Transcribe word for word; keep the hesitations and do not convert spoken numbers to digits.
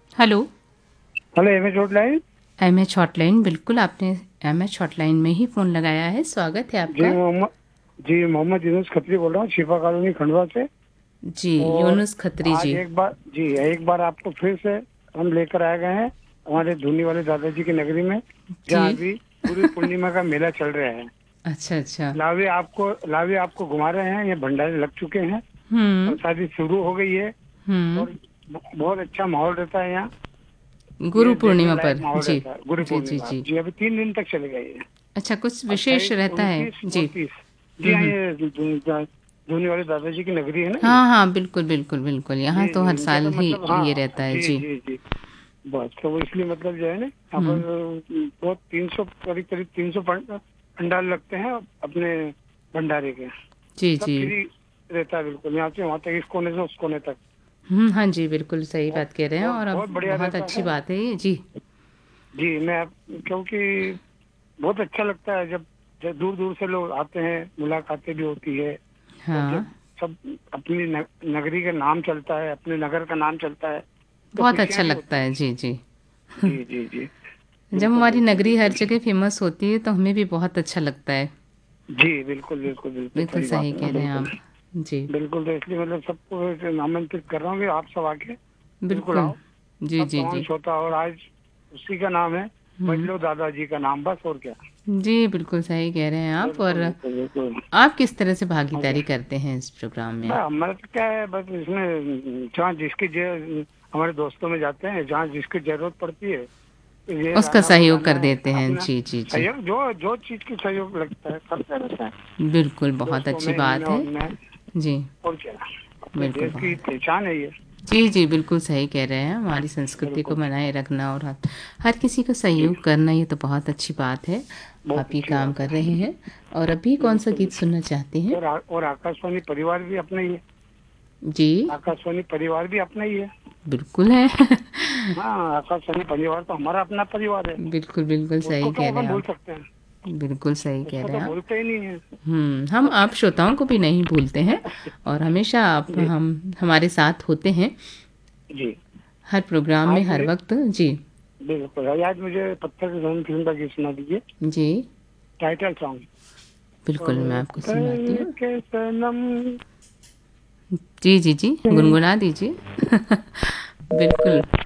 Hello. Hello, M H hotline. M H hotline, बिल्कुल आपने M H hotline में ही phone लगाया है। स्वागत है जी आपका। मोहम्मद जी मोहम्मद यूनुस खत्री बोल रहा हूँ, शिफा कॉलोनी खंडवा से। जी, और यूनुस खत्री आज जी। एक बार जी एक बार आपको फिर से हम लेकर आए गए हैं हमारे धूनी वाले दादाजी की नगरी में, जी। जहाँ अभी गुरु पूर्णिमा का मेला चल रहा है। अच्छा, अच्छा। लावे आपको लावे आपको घुमा रहे हैं। ये भंडारे लग चुके हैं हुँ, और शादी शुरू हो गई है। हुँ। और ब- बहुत अच्छा माहौल रहता है यहाँ। गुरु ये देखने पूर्णिमा लायक पर। माहौल जी, रहता है गुरु जी, जी, पूर्णिमा। जी। जी अभी तीन दिन तक चलेगा ये। अच्छा, कुछ विशेष अट्ठाईस, रहता है? उनतीस और जी। तीस। जी हुँ, हाँ, हुँ। ये धोनी वाले दादाजी की नगरी है ना ये। हाँ, हाँ, बिल्कुल, बिल्कुल, बिल्कुल। जी यहाँ तो जी हर इनके साल तो ही मतलब ये हाँ रहता है। जी जी। जी जी। बस तो वो इसलिए मतलब जो है ना यहाँ हुँ। पर बहुत तीन सौ करीब करीब तीन सौ पंडाल लगते हैं अपने भंडारे के। जी, सब जी। फ्री रहता है बिल्कुल, यहाँ से वहाँ तक, इस कोने से उस कोने तक। हुँ, हाँ जी, बिल्कुल सही बहुत बात कह रहे हैं बहुत और अब बहुत बढ़िया बहुत रहता अच्छी है। बात है ये। जी। जी मैं आप- क्योंकि बहुत अच्छा लगता है जब जब दूर दूर से लोग आते हैं, मुलाकातें भी होती है। और हाँ, जब सब अपनी न, नगरी का नाम चलता है, अपने नगर का नाम चलता है, तो बहुत अच्छा खुशियां भी लगता होती है। हैं। जी, जी। जी जी जी। जब बिल्कुल हमारी बिल्कुल नगरी हर बिल्कुल। जगह फेमस होती है तो हमें भी बहुत अच्छा लगता है। जी बिल्कुल बिल्कुल बिल्कुल बिल्कुल सही सही बात है कह रहे हैं बिल्कुल। आप। जी, बिल्कुल तो इसलिए मतलब सबको ऐसे आमंत्रित कर रहा हूँ कि आप सब आके बिल्कुल बिल्कुल। आओ। जी, सब जी, तमाम जी। श्रोता, और आज उसी का नाम है, हुँ। बजलो दादाजी का नाम, बस और क्या। जी, बिल्कुल सही कह रहे हैं आप। और बिल्कुल बिल्कुल बिल्कुल। आप किस तरह से ओके। भागीदारी करते हैं इस प्रोग्राम में? मैं हमारा तो क्या है, बस इसमें जहाँ जिसकी जे- हमारे दोस्तों में जाते हैं, जहाँ जिसकी जरूरत पड़ती है, तो ये उसका लाना वो सहयोग लाना कर है देते हैं। अपना। जी, जी, जी। सहयोग जो जो चीज की सहयोग लगता है करते रहता है, बिल्कुल, बहुत दोस्तों अच्छी में, इनमें बात और है। उनमें। जी, और क्या, अपने बिल्कुल देश की बहुत। पहचान है ये। जी, जी, बिल्कुल सही कह रहे हैं। हमारी संस्कृति को बिल्कुल बनाए रखना और हर हर किसी को जी, सहयोग करना, ये तो बहुत अच्छी बात है। बहुत आप ये अच्छी काम बात कर है। रहे हैं। और अभी कौन-सा बिल्कुल। गीत सुनना चाहते हैं? और आ, और आकाशवाणी परिवार भी अपना ही है। जी, आकाशवाणी परिवार भी अपना ही है। बिल्कुल है। हाँ, आकाशवाणी परिवार तो हमारा अपना परिवार है। बिल्कुल, बिल्कुल उसको सही कह क्यों रहे अपन हैं भूल आप। सकते हैं। बिल्कुल सही कह उसको रहे तो हैं आप। भूलते ही नहीं है। हुँ, हम और आप क्या। श्रोताओं को भी नहीं भूलते हैं और हमेशा आप जी हम हमारे साथ होते हैं, जी। हर प्रोग्राम में, आज हर मुझे वक़्त। जी, बिल्कुल आज मुझे पत्थर के सनम फिल्म का गीत सुना दीजिए, जी, टाइटल सॉन्ग। बिल्कुल मैं आपको सुनाती पत्थर हूँ। के सनम। जी, जी, जी, गुनगुना दीजिए। बिल्कुल।